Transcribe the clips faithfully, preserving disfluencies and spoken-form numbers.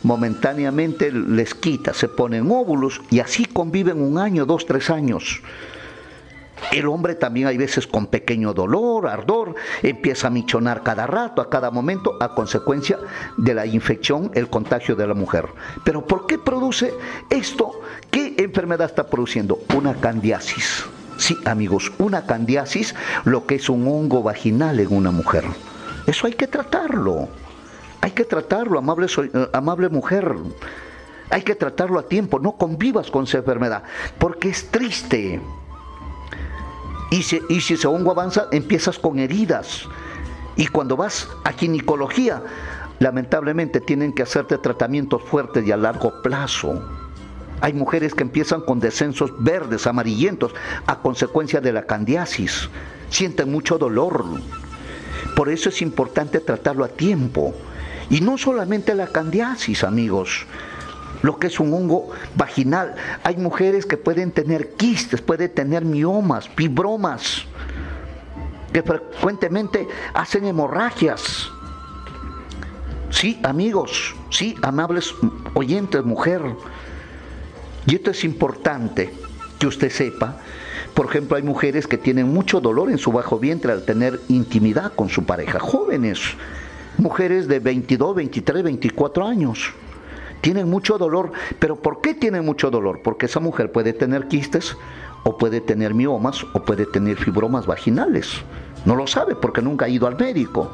momentáneamente les quita, se ponen óvulos y así conviven un año, dos, tres años. El hombre también hay veces con pequeño dolor, ardor, empieza a michonar cada rato, a cada momento, a consecuencia de la infección, el contagio de la mujer. Pero ¿por qué produce esto? ¿Qué enfermedad está produciendo? Una candiasis. Sí, amigos, una candiasis, lo que es un hongo vaginal en una mujer. Eso hay que tratarlo. Hay que tratarlo, amable, amable mujer. Hay que tratarlo a tiempo. No convivas con esa enfermedad, porque es triste. Y si, y si ese hongo avanza, empiezas con heridas. Y cuando vas a ginecología, lamentablemente tienen que hacerte tratamientos fuertes y a largo plazo. Hay mujeres que empiezan con descensos verdes, amarillentos, a consecuencia de la candiasis. Sienten mucho dolor. Por eso es importante tratarlo a tiempo. Y no solamente la candiasis, amigos. Lo que es un hongo vaginal. Hay mujeres que pueden tener quistes, pueden tener miomas, fibromas, que frecuentemente hacen hemorragias. Sí, amigos, sí, amables oyentes, mujer. Y esto es importante que usted sepa. Por ejemplo, hay mujeres que tienen mucho dolor en su bajo vientre al tener intimidad con su pareja. Jóvenes, mujeres de veintidós, veintitrés, veinticuatro años. Tienen mucho dolor, pero ¿por qué tienen mucho dolor? Porque esa mujer puede tener quistes, o puede tener miomas, o puede tener fibromas vaginales. No lo sabe porque nunca ha ido al médico.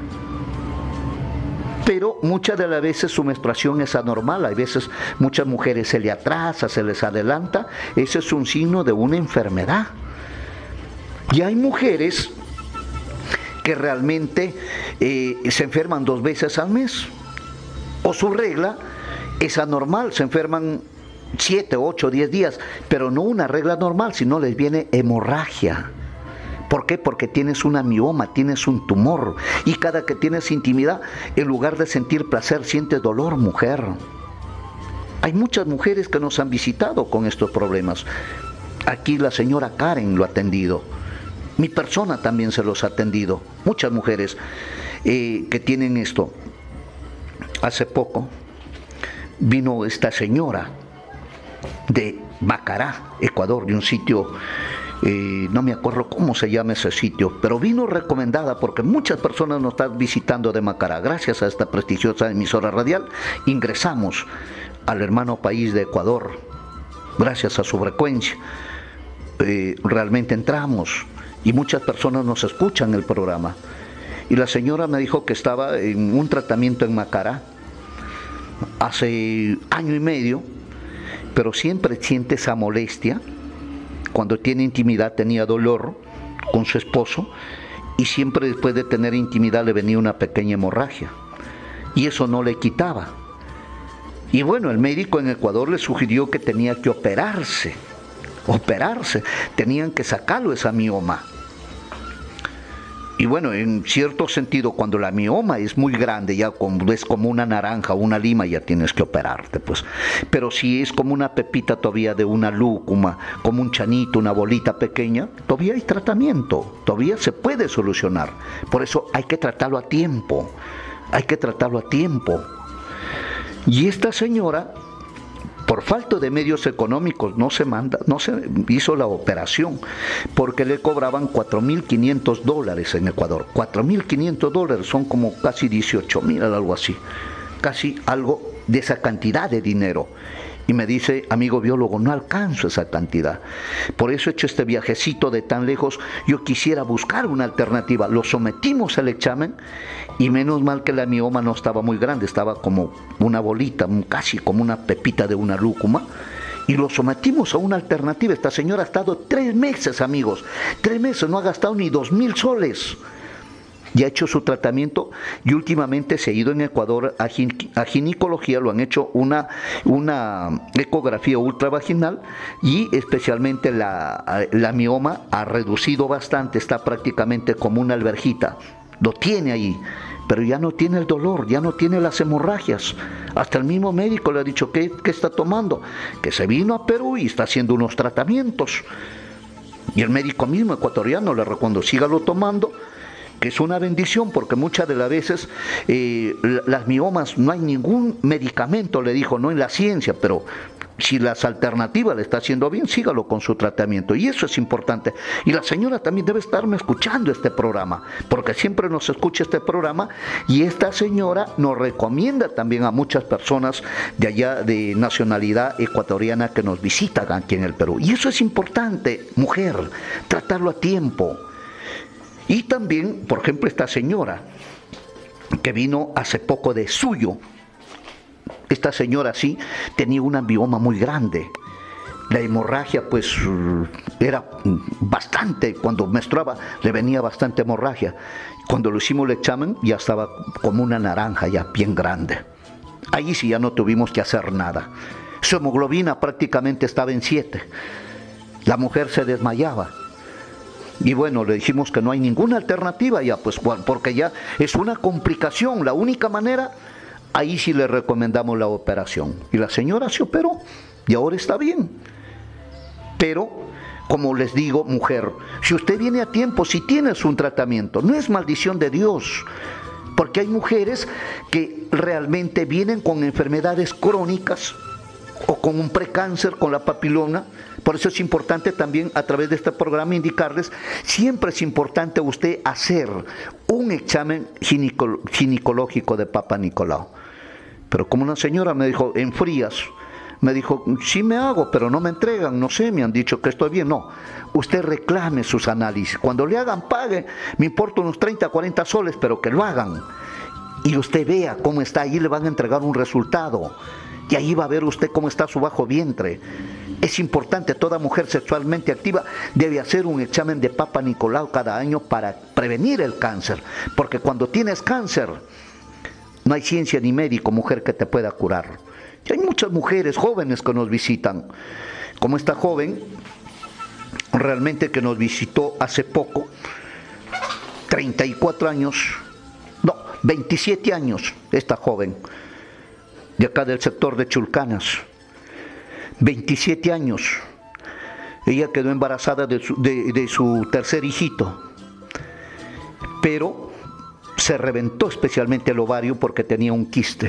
Pero muchas de las veces su menstruación es anormal. Hay veces muchas mujeres se le atrasa, se les adelanta. Ese es un signo de una enfermedad. Y hay mujeres que realmente eh, se enferman dos veces al mes. O su regla es anormal, se enferman siete, ocho, diez días, pero no una regla normal, sino les viene hemorragia. ¿Por qué? Porque tienes una mioma, tienes un tumor, y cada que tienes intimidad, en lugar de sentir placer, sientes dolor, mujer. Hay muchas mujeres que nos han visitado con estos problemas. Aquí la señora Karen lo ha atendido. Mi persona también se los ha atendido. Muchas mujeres eh, que tienen esto. Hace poco vino esta señora de Macará, Ecuador, de un sitio, eh, no me acuerdo cómo se llama ese sitio, pero vino recomendada porque muchas personas nos están visitando de Macará. Gracias a esta prestigiosa emisora radial, ingresamos al hermano país de Ecuador, gracias a su frecuencia. Eh, realmente entramos y muchas personas nos escuchan el programa. Y la señora me dijo que estaba en un tratamiento en Macará hace año y medio, pero siempre siente esa molestia. Cuando tiene intimidad tenía dolor con su esposo y siempre después de tener intimidad le venía una pequeña hemorragia y eso no le quitaba. Y bueno, el médico en Ecuador le sugirió que tenía que operarse, operarse, tenían que sacarlo esa mioma. Y bueno, en cierto sentido, cuando la mioma es muy grande, ya es como una naranja o una lima, ya tienes que operarte, pues. Pero si es como una pepita todavía de una lúcuma, como un chanito, una bolita pequeña, todavía hay tratamiento, todavía se puede solucionar. Por eso hay que tratarlo a tiempo, hay que tratarlo a tiempo. Y esta señora, por falta de medios económicos, no se manda, no se hizo la operación, porque le cobraban cuatro mil quinientos dólares en Ecuador. cuatro mil quinientos dólares son como casi dieciocho mil, algo así, casi algo de esa cantidad de dinero. Y me dice, amigo biólogo, no alcanzo esa cantidad. Por eso he hecho este viajecito de tan lejos. Yo quisiera buscar una alternativa. Lo sometimos al examen y menos mal que la mioma no estaba muy grande, estaba como una bolita, casi como una pepita de una lúcuma. Y lo sometimos a una alternativa. Esta señora ha estado tres meses, amigos. Tres meses, no ha gastado ni dos mil soles. Ya ha hecho su tratamiento y últimamente se ha ido en Ecuador a, gin a ginecología, lo han hecho una, una ecografía ultravaginal y especialmente la, la mioma ha reducido bastante, está prácticamente como una alverjita, lo tiene ahí, pero ya no tiene el dolor, ya no tiene las hemorragias. Hasta el mismo médico le ha dicho que, que está tomando, que se vino a Perú y está haciendo unos tratamientos. Y el médico mismo ecuatoriano le recomendó, sígalo tomando, que es una bendición, porque muchas de las veces eh, las miomas no hay ningún medicamento, le dijo, no en la ciencia, pero si las alternativas le está haciendo bien, sígalo con su tratamiento, y eso es importante. Y la señora también debe estarme escuchando este programa, porque siempre nos escucha este programa, y esta señora nos recomienda también a muchas personas de allá de nacionalidad ecuatoriana que nos visitan aquí en el Perú, y eso es importante, mujer, tratarlo a tiempo. Y también, por ejemplo, esta señora que vino hace poco de Suyo. Esta señora sí tenía una mioma muy grande. La hemorragia pues era bastante, cuando menstruaba le venía bastante hemorragia. Cuando le hicimos el examen ya estaba como una naranja, ya bien grande. Ahí sí ya no tuvimos que hacer nada. Su hemoglobina prácticamente estaba en siete. La mujer se desmayaba. Y bueno, le dijimos que no hay ninguna alternativa ya, pues porque ya es una complicación. La única manera, ahí sí le recomendamos la operación. Y la señora se operó y ahora está bien. Pero, como les digo, mujer, si usted viene a tiempo, si tienes un tratamiento, no es maldición de Dios. Porque hay mujeres que realmente vienen con enfermedades crónicas o con un precáncer, con la papiloma. Por eso es importante también a través de este programa indicarles, siempre es importante usted hacer un examen ginecológico de Papa Nicolau. Pero como una señora me dijo, en Frías, me dijo, sí me hago, pero no me entregan, no sé, me han dicho que estoy bien. No, usted reclame sus análisis. Cuando le hagan, pague, me importa unos treinta, cuarenta soles, pero que lo hagan. Y usted vea cómo está, ahí le van a entregar un resultado. Y ahí va a ver usted cómo está su bajo vientre. Es importante, toda mujer sexualmente activa debe hacer un examen de Papa Nicolau cada año para prevenir el cáncer. Porque cuando tienes cáncer, no hay ciencia ni médico, mujer, que te pueda curar. Y hay muchas mujeres jóvenes que nos visitan, como esta joven, realmente que nos visitó hace poco, treinta y cuatro años, no, veintisiete años, esta joven, de acá del sector de Chulcanas, veintisiete años, ella quedó embarazada de su, de, de su tercer hijito, pero se reventó especialmente el ovario porque tenía un quiste.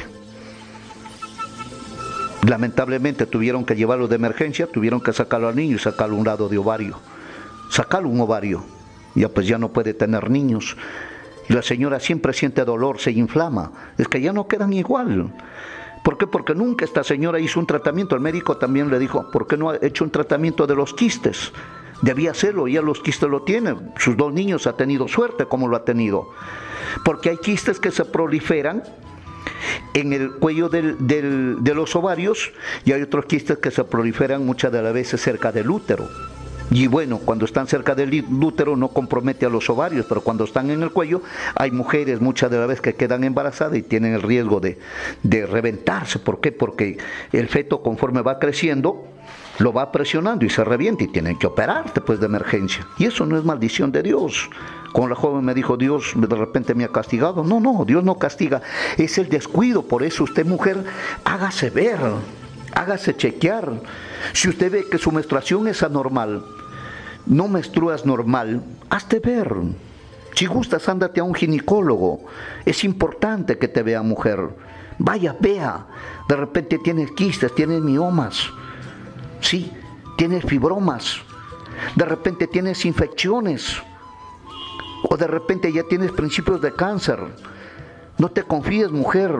Lamentablemente tuvieron que llevarlo de emergencia, tuvieron que sacarlo al niño y sacarlo un lado de ovario, sacarlo un ovario, ya pues ya no puede tener niños. La señora siempre siente dolor, se inflama, es que ya no quedan igual. ¿Por qué? Porque nunca esta señora hizo un tratamiento. El médico también le dijo, ¿por qué no ha hecho un tratamiento de los quistes? Debía hacerlo, ya los quistes lo tiene. Sus dos niños ha tenido suerte como lo ha tenido. Porque hay quistes que se proliferan en el cuello del, del, de los ovarios, y hay otros quistes que se proliferan muchas de las veces cerca del útero. Y bueno, cuando están cerca del útero no compromete a los ovarios, pero cuando están en el cuello, hay mujeres muchas de las veces que quedan embarazadas y tienen el riesgo de, de reventarse. ¿Por qué? Porque el feto, conforme va creciendo, lo va presionando y se revienta y tienen que operarte pues de emergencia. Y eso no es maldición de Dios. Como la joven me dijo, Dios de repente me ha castigado. No, no, Dios no castiga, es el descuido. Por eso usted, mujer, hágase ver, hágase chequear. Si usted ve que su menstruación es anormal, no menstruas normal, hazte ver. Si gustas, ándate a un ginecólogo. Es importante que te vea, mujer. Vaya, vea. De repente tienes quistes, tienes miomas. Sí, tienes fibromas. De repente tienes infecciones. O de repente ya tienes principios de cáncer. No te confíes, mujer.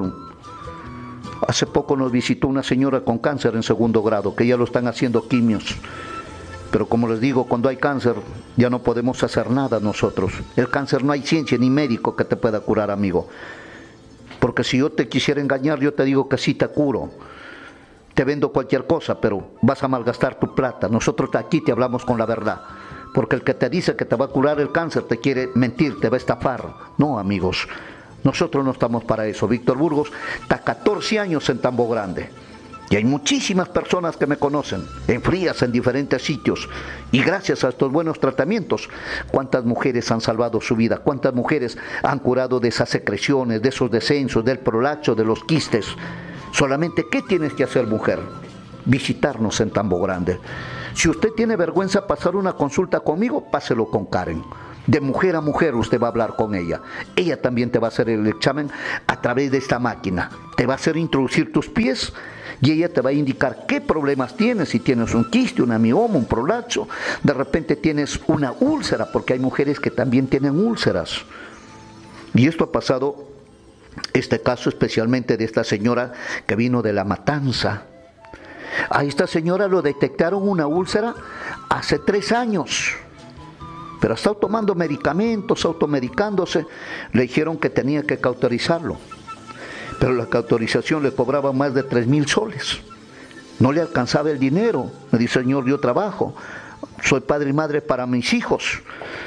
Hace poco nos visitó una señora con cáncer en segundo grado, que ya lo están haciendo quimios. Pero como les digo, cuando hay cáncer, ya no podemos hacer nada nosotros. El cáncer no hay ciencia ni médico que te pueda curar, amigo. Porque si yo te quisiera engañar, yo te digo que sí te curo. Te vendo cualquier cosa, pero vas a malgastar tu plata. Nosotros aquí te hablamos con la verdad. Porque el que te dice que te va a curar el cáncer te quiere mentir, te va a estafar. No, amigos. Nosotros no estamos para eso. Víctor Burgos está catorce años en Tambo Grande. Y hay muchísimas personas que me conocen, en Frías, en diferentes sitios. Y gracias a estos buenos tratamientos, ¿cuántas mujeres han salvado su vida? ¿Cuántas mujeres han curado de esas secreciones, de esos descensos, del prolapso, de los quistes? Solamente, ¿qué tienes que hacer, mujer? Visitarnos en Tambo Grande. Si usted tiene vergüenza pasar una consulta conmigo, páselo con Karen. De mujer a mujer usted va a hablar con ella. Ella también te va a hacer el examen a través de esta máquina. Te va a hacer introducir tus pies y ella te va a indicar qué problemas tienes. Si tienes un quiste, un mioma, un prolapso. De repente tienes una úlcera, porque hay mujeres que también tienen úlceras. Y esto ha pasado, este caso especialmente de esta señora que vino de La Matanza. A esta señora lo detectaron una úlcera hace tres años. Pero ha estado tomando medicamentos, automedicándose. Le dijeron que tenía que cauterizarlo. Pero la cauterización le cobraba más de tres mil soles. No le alcanzaba el dinero. Me dice, señor, yo trabajo. Soy padre y madre para mis hijos.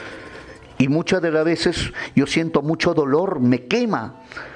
Y muchas de las veces yo siento mucho dolor, me quema.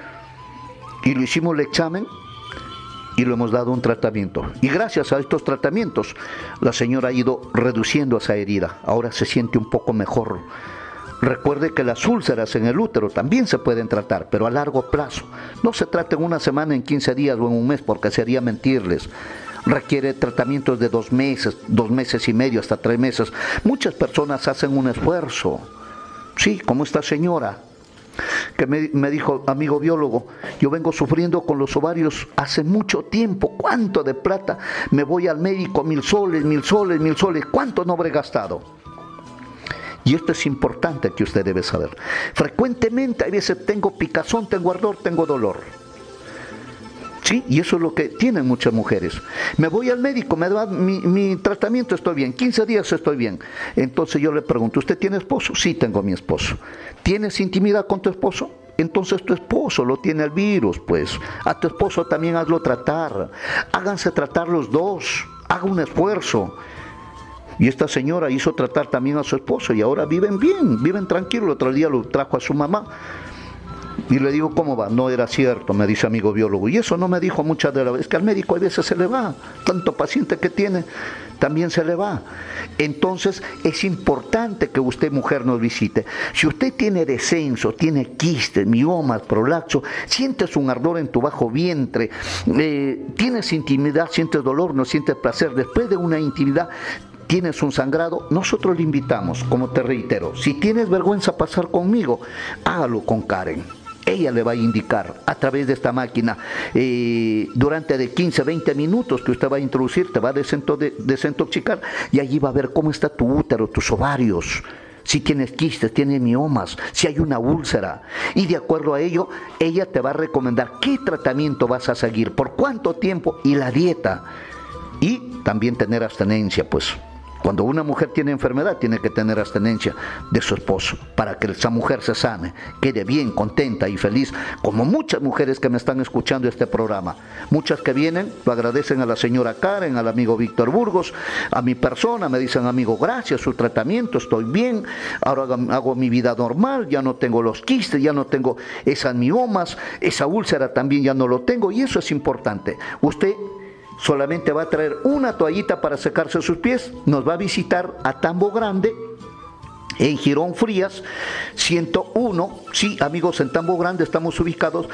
Y le hicimos el examen y le hemos dado un tratamiento. Y gracias a estos tratamientos, la señora ha ido reduciendo esa herida. Ahora se siente un poco mejor. Recuerde que las úlceras en el útero también se pueden tratar, pero a largo plazo. No se trata en una semana, en quince días o en un mes, porque sería mentirles. Requiere tratamientos de dos meses, dos meses y medio, hasta tres meses. Muchas personas hacen un esfuerzo. Sí, como esta señora que me, me dijo, amigo biólogo, yo vengo sufriendo con los ovarios hace mucho tiempo. ¿Cuánto de plata? Me voy al médico, mil soles, mil soles, mil soles. ¿Cuánto no habré gastado? Y esto es importante que usted debe saber. Frecuentemente, a veces tengo picazón, tengo ardor, tengo dolor. Sí, y eso es lo que tienen muchas mujeres. Me voy al médico, me da mi, mi tratamiento, estoy bien, quince días estoy bien. Entonces yo le pregunto, ¿usted tiene esposo? Sí, tengo mi esposo. ¿Tienes intimidad con tu esposo? Entonces tu esposo lo tiene el virus, pues. A tu esposo también hazlo tratar. Háganse tratar los dos. Haga un esfuerzo. Y esta señora hizo tratar también a su esposo y ahora viven bien, viven tranquilos. El otro día lo trajo a su mamá. Y le digo, ¿cómo va? No era cierto, me dice amigo biólogo. Y eso no me dijo muchas de las veces, que al médico a veces se le va. Tanto paciente que tiene, también se le va. Entonces, es importante que usted, mujer, nos visite. Si usted tiene descenso, tiene quistes, miomas, prolapso, sientes un ardor en tu bajo vientre, eh, tienes intimidad, sientes dolor, no sientes placer, después de una intimidad tienes un sangrado, nosotros le invitamos, como te reitero, si tienes vergüenza pasar conmigo, hágalo con Karen. Ella le va a indicar a través de esta máquina, eh, durante de quince a veinte minutos que usted va a introducir, te va a desintoxicar y allí va a ver cómo está tu útero, tus ovarios, si tienes quistes, tienes miomas, si hay una úlcera. Y de acuerdo a ello, ella te va a recomendar qué tratamiento vas a seguir, por cuánto tiempo y la dieta. Y también tener abstenencia, pues. Cuando una mujer tiene enfermedad, tiene que tener abstenencia de su esposo, para que esa mujer se sane, quede bien, contenta y feliz, como muchas mujeres que me están escuchando este programa. Muchas que vienen, lo agradecen a la señora Karen, al amigo Víctor Burgos, a mi persona, me dicen, amigo, gracias, su tratamiento, estoy bien, ahora hago mi vida normal, ya no tengo los quistes, ya no tengo esas miomas, esa úlcera también ya no lo tengo, y eso es importante. Usted solamente va a traer una toallita para secarse sus pies, nos va a visitar a Tambo Grande, en Girón Frías, ciento uno, sí, amigos, en Tambo Grande estamos ubicados,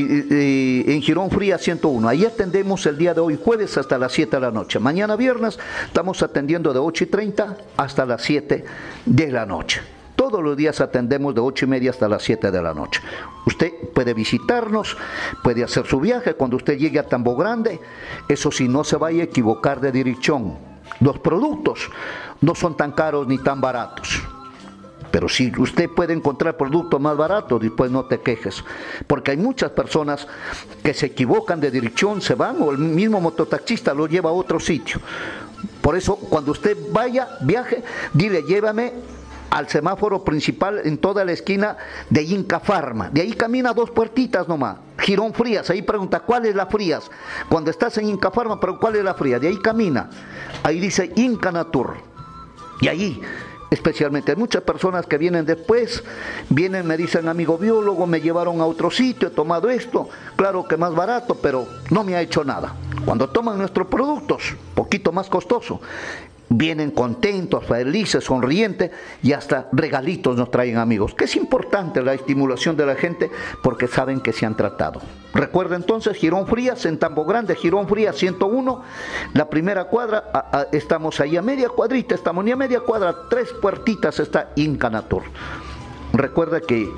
en Girón Frías ciento uno, ahí atendemos el día de hoy, jueves, hasta las siete de la noche, mañana viernes estamos atendiendo de ocho y treinta hasta las siete de la noche. Todos los días atendemos de ocho y media hasta las siete de la noche. Usted puede visitarnos, puede hacer su viaje cuando usted llegue a Tambo Grande. Eso sí, no se vaya a equivocar de dirección. Los productos no son tan caros ni tan baratos. Pero si usted puede encontrar productos más baratos, después no te quejes. Porque hay muchas personas que se equivocan de dirección, se van, o el mismo mototaxista lo lleva a otro sitio. Por eso, cuando usted vaya, viaje, dile, llévame al semáforo principal en toda la esquina de Inca Farma. De ahí camina dos puertitas nomás. Girón Frías, ahí pregunta, ¿cuál es la Frías? Cuando estás en Inca Farma, pero ¿cuál es la Frías? De ahí camina. Ahí dice Inca Natur. Y ahí, especialmente, hay muchas personas que vienen después, vienen, me dicen, amigo biólogo, me llevaron a otro sitio, he tomado esto, claro que más barato, pero no me ha hecho nada. Cuando toman nuestros productos, poquito más costoso, vienen contentos, felices, sonrientes y hasta regalitos nos traen, amigos, que es importante la estimulación de la gente porque saben que se han tratado. Recuerda entonces, Girón Frías, en Tambo Grande, Girón Frías ciento uno, la primera cuadra, a, a, estamos ahí a media cuadrita, estamos ni a media cuadra, tres puertitas está Incanatur. Recuerda que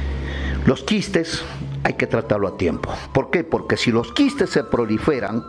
los quistes hay que tratarlo a tiempo. ¿Por qué? Porque si los quistes se proliferan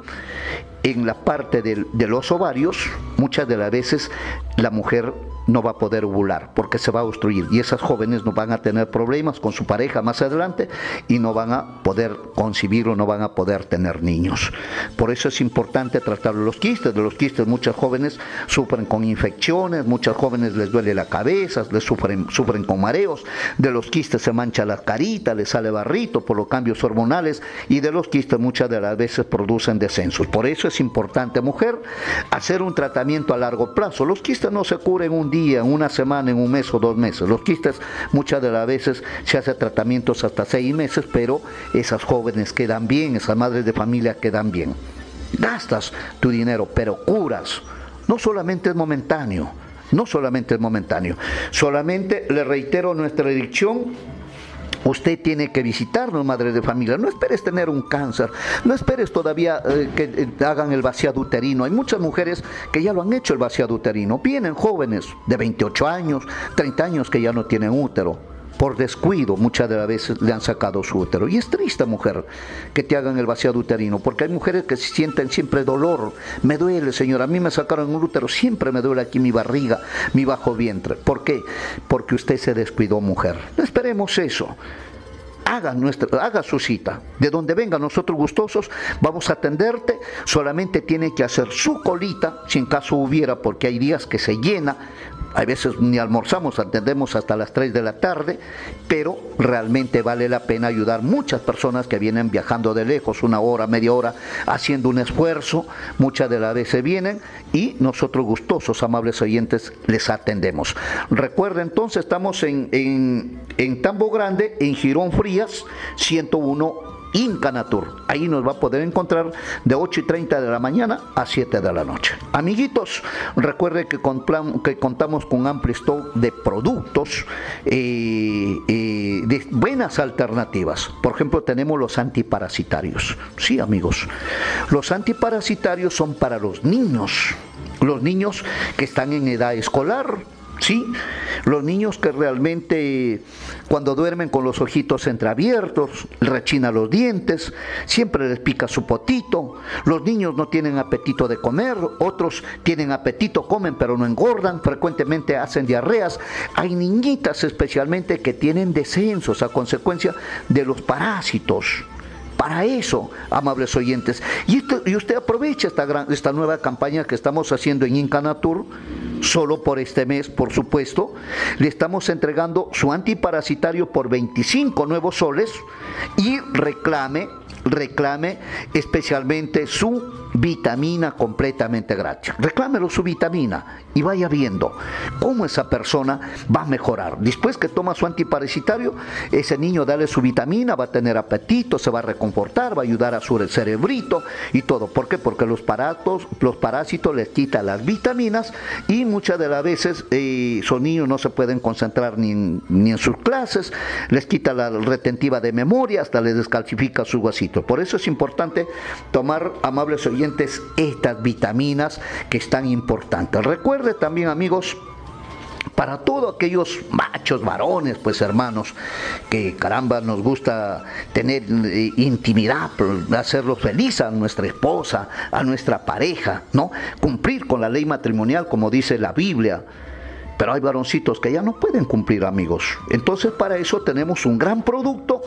en la parte del, de los ovarios, muchas de las veces la mujer no va a poder ovular porque se va a obstruir y esas jóvenes no van a tener problemas con su pareja más adelante y no van a poder concebir o no van a poder tener niños. Por eso es importante tratar los quistes. De los quistes muchas jóvenes sufren con infecciones, muchas jóvenes les duele la cabeza, les sufren, sufren con mareos, de los quistes se mancha la carita, les sale barrito por los cambios hormonales y de los quistes muchas de las veces producen descensos. Por eso es importante, mujer, hacer un tratamiento a largo plazo. Los quistes no se curan un día, en una semana, en un mes o dos meses. Los quistes muchas de las veces se hacen tratamientos hasta seis meses, pero esas jóvenes quedan bien, esas madres de familia quedan bien. Gastas tu dinero, pero curas. No solamente es momentáneo, no solamente es momentáneo. Solamente le reitero nuestra dirección. Usted tiene que visitarnos, madre de familia. No esperes tener un cáncer, no esperes todavía eh, que eh, hagan el vaciado uterino. Hay muchas mujeres que ya lo han hecho el vaciado uterino. Vienen jóvenes de veintiocho años, treinta años que ya no tienen útero. Por descuido, muchas de las veces le han sacado su útero. Y es triste, mujer, que te hagan el vaciado uterino, porque hay mujeres que sienten siempre dolor. Me duele, señora, a mí me sacaron un útero, siempre me duele aquí mi barriga, mi bajo vientre. ¿Por qué? Porque usted se descuidó, mujer. No esperemos eso. Haga, nuestra, haga su cita. De donde venga, nosotros gustosos vamos a atenderte. Solamente tiene que hacer su colita, si en caso hubiera, porque hay días que se llena. Hay veces ni almorzamos, atendemos hasta las tres de la tarde, pero realmente vale la pena ayudar muchas personas que vienen viajando de lejos, una hora, media hora, haciendo un esfuerzo. Muchas de las veces vienen y nosotros gustosos, amables oyentes, les atendemos. Recuerda entonces, estamos en, en, en Tambo Grande, en Girón Frías, ciento uno, Incanatur. Ahí nos va a poder encontrar de ocho y treinta de la mañana a siete de la noche. Amiguitos, recuerde que, que contamos con un amplio stock de productos, eh, eh, de buenas alternativas. Por ejemplo, tenemos los antiparasitarios. Sí, amigos, los antiparasitarios son para los niños, los niños que están en edad escolar. Sí, los niños que realmente cuando duermen con los ojitos entreabiertos, rechinan los dientes, siempre les pica su potito, los niños no tienen apetito de comer, otros tienen apetito, comen pero no engordan, frecuentemente hacen diarreas. Hay niñitas especialmente que tienen descensos a consecuencia de los parásitos. Para eso, amables oyentes, y, esto, y usted aprovecha esta, gran, esta nueva campaña que estamos haciendo en Incanatur, solo por este mes, por supuesto. Le estamos entregando su antiparasitario por veinticinco nuevos soles y reclame, reclame especialmente su vitamina completamente gratis. Reclámelo su vitamina y vaya viendo cómo esa persona va a mejorar. Después que toma su antiparasitario, ese niño dale su vitamina, va a tener apetito, se va a reconfortar, va a ayudar a su cerebrito y todo. ¿Por qué? Porque los parásitos, los parásitos les quitan las vitaminas y muchas de las veces eh, esos niños no se pueden concentrar ni en, ni en sus clases, les quita la retentiva de memoria, hasta les descalcifica su huesito. Por eso es importante tomar, amables oyentes, estas vitaminas que es tan importantes. Recuerde también, amigos, para todos aquellos machos, varones, pues hermanos, que caramba nos gusta tener eh, intimidad, hacerlos feliz a nuestra esposa, a nuestra pareja, ¿no? Cumplir con la ley matrimonial como dice la Biblia. Pero hay varoncitos que ya no pueden cumplir, amigos. Entonces para eso tenemos un gran producto,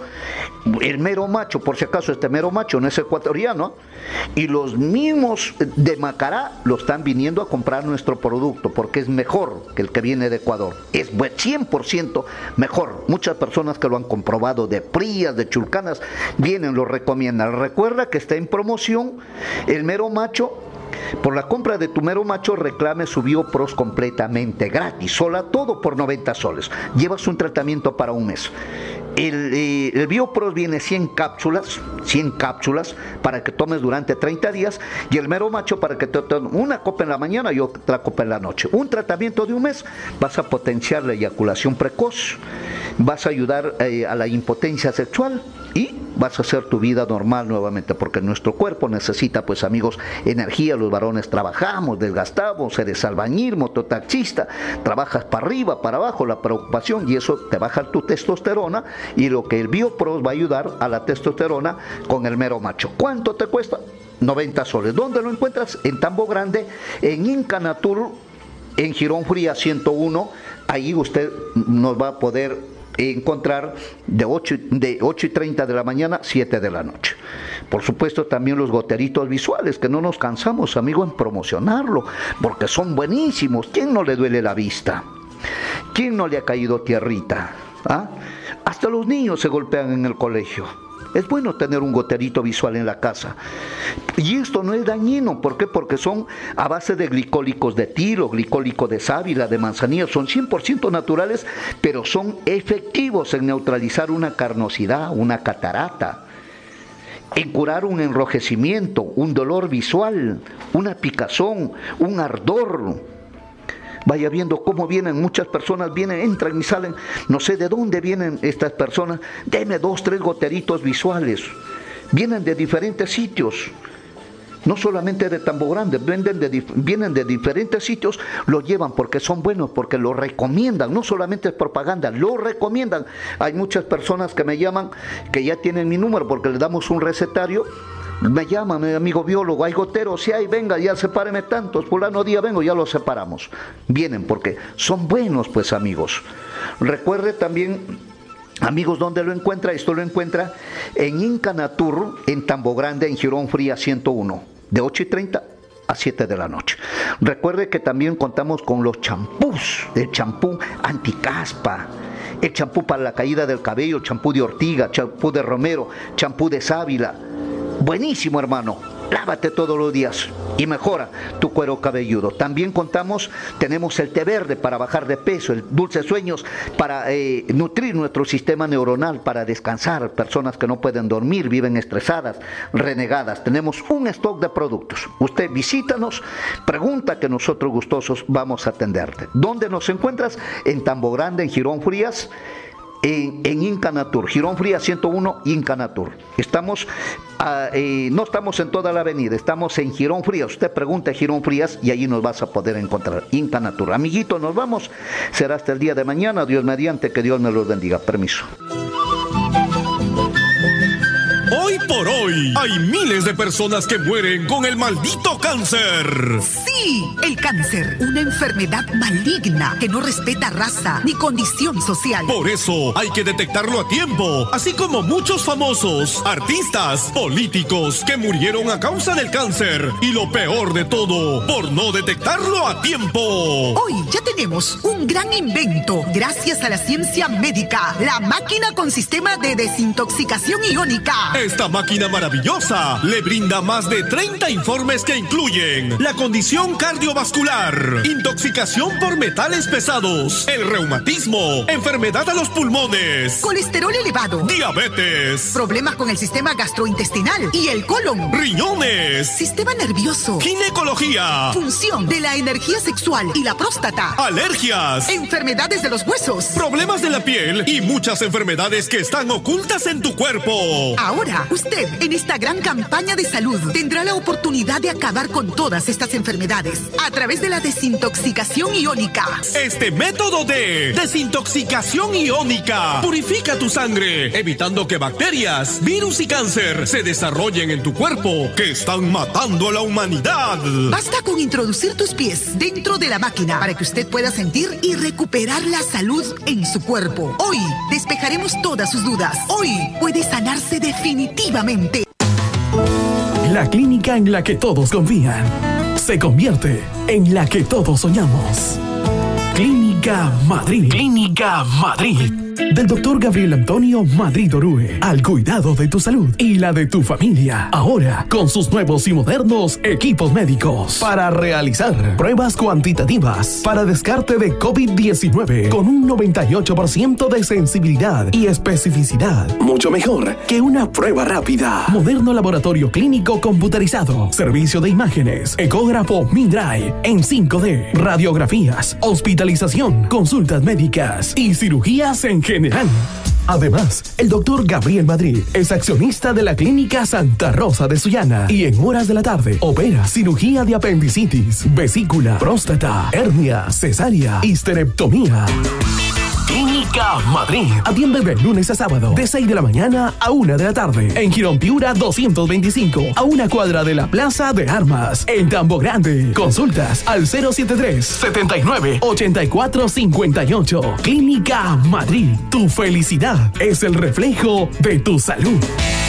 el mero macho, por si acaso este mero macho no es ecuatoriano, y los mismos de Macará lo están viniendo a comprar nuestro producto, porque es mejor que el que viene de Ecuador. Es cien por ciento mejor. Muchas personas que lo han comprobado, de Prías, de Chulcanas, vienen, lo recomiendan. Recuerda que está en promoción el mero macho. Por la compra de tu mero macho, reclame su Biopros completamente gratis, sola, todo por noventa soles. Llevas un tratamiento para un mes. El, eh, el Biopros viene cien cápsulas, cien cápsulas para que tomes durante treinta días, y el Mero Macho para que te tomes una copa en la mañana y otra copa en la noche. Un tratamiento de un mes, vas a potenciar la eyaculación precoz, vas a ayudar eh, a la impotencia sexual y vas a hacer tu vida normal nuevamente, porque nuestro cuerpo necesita, pues amigos, energía. Los varones trabajamos, desgastamos, eres albañil, mototaxista, trabajas para arriba, para abajo, la preocupación, y eso te baja tu testosterona, y lo que el Biopros va a ayudar a la testosterona con el Mero Macho. ¿Cuánto te cuesta? noventa soles. ¿Dónde lo encuentras? En Tambo Grande, en Incanatur, en Girón Frías ciento uno. Ahí usted nos va a poder encontrar de ocho, de ocho y treinta de la mañana, siete de la noche. Por supuesto, también los goteritos visuales, que no nos cansamos, amigo, en promocionarlo, porque son buenísimos. ¿Quién no le duele la vista? ¿Quién no le ha caído tierrita? ¿Ah? Hasta los niños se golpean en el colegio. Es bueno tener un goterito visual en la casa. Y esto no es dañino. ¿Por qué? Porque son a base de glicólicos de tilo, glicólico de sábila, de manzanilla. Son cien por ciento naturales, pero son efectivos en neutralizar una carnosidad, una catarata, en curar un enrojecimiento, un dolor visual, una picazón, un ardor. Vaya viendo cómo vienen, muchas personas vienen, entran y salen, no sé de dónde vienen estas personas. Deme dos, tres goteritos visuales. Vienen de diferentes sitios, no solamente de Tambo Grande, venden de, vienen de diferentes sitios, lo llevan porque son buenos, porque lo recomiendan, no solamente es propaganda, lo recomiendan. Hay muchas personas que me llaman, que ya tienen mi número porque les damos un recetario. Me llama mi amigo biólogo, hay goteros, si hay, venga, ya sepáreme tantos, fulano día vengo, ya los separamos. Vienen porque son buenos, pues amigos. Recuerde también, amigos, ¿dónde lo encuentra? Esto lo encuentra en Incanatur, en Tambo Grande, en Girón Frías ciento uno, de ocho y treinta a siete de la noche. Recuerde que también contamos con los champús, el champú anticaspa, el champú para la caída del cabello, champú de ortiga, champú de romero, champú de sábila. Buenísimo, hermano. Lávate todos los días y mejora tu cuero cabelludo. También contamos, tenemos el té verde para bajar de peso, el dulce sueños para eh, nutrir nuestro sistema neuronal, para descansar. Personas que no pueden dormir, viven estresadas, renegadas. Tenemos un stock de productos. Usted visítanos, pregunta, que nosotros gustosos vamos a atenderte. ¿Dónde nos encuentras? En Tambo Grande, en Girón Frías, En, en Incanatur, Girón Frías ciento uno, Incanatur. Estamos, uh, eh, no estamos en toda la avenida, estamos en Girón Frías. Usted pregunta Girón Frías y allí nos vas a poder encontrar. Incanatur. Amiguito, nos vamos. Será hasta el día de mañana. Dios mediante, que Dios me los bendiga. Permiso. Hoy por hoy, hay miles de personas que mueren con el maldito cáncer. Sí, el cáncer, una enfermedad maligna que no respeta raza ni condición social. Por eso hay que detectarlo a tiempo, así como muchos famosos, artistas, políticos que murieron a causa del cáncer. Y lo peor de todo, por no detectarlo a tiempo. Hoy ya tenemos un gran invento, gracias a la ciencia médica, la máquina con sistema de desintoxicación iónica. Esta máquina maravillosa le brinda más de treinta informes que incluyen la condición cardiovascular, intoxicación por metales pesados, el reumatismo, enfermedad a los pulmones, colesterol elevado, diabetes, problemas con el sistema gastrointestinal y el colon, riñones, sistema nervioso, ginecología, función de la energía sexual y la próstata, alergias, enfermedades de los huesos, problemas de la piel y muchas enfermedades que están ocultas en tu cuerpo. Ahora, usted, en esta gran campaña de salud, tendrá la oportunidad de acabar con todas estas enfermedades a través de la desintoxicación iónica. Este método de desintoxicación iónica purifica tu sangre, evitando que bacterias, virus y cáncer se desarrollen en tu cuerpo, que están matando a la humanidad. Basta con introducir tus pies dentro de la máquina para que usted pueda sentir y recuperar la salud en su cuerpo. Hoy despejaremos todas sus dudas. Hoy puede sanarse definitivamente. La clínica en la que todos confían se convierte en la que todos soñamos. Clínica Madrid. Clínica Madrid. Del doctor Gabriel Antonio Madrid Orue, al cuidado de tu salud y la de tu familia. Ahora, con sus nuevos y modernos equipos médicos para realizar pruebas cuantitativas para descarte de COVID diecinueve con un noventa y ocho por ciento de sensibilidad y especificidad. Mucho mejor que una prueba rápida. Moderno laboratorio clínico computarizado. Servicio de imágenes. Ecógrafo Mindray en cinco D. Radiografías. Hospitalización. Consultas médicas y cirugías en general. Además, el doctor Gabriel Madrid es accionista de la Clínica Santa Rosa de Sullana y en horas de la tarde opera cirugía de apendicitis, vesícula, próstata, hernia, cesárea, histerectomía. Clínica Madrid. Atiende de lunes a sábado, de seis de la mañana a una de la tarde. En Girón Piura doscientos veinticinco, a una cuadra de la Plaza de Armas. En Tambo Grande. Consultas al cero setenta y tres, setenta y nueve, ochenta y cuatro cincuenta y ocho. Clínica Madrid. Tu felicidad es el reflejo de tu salud.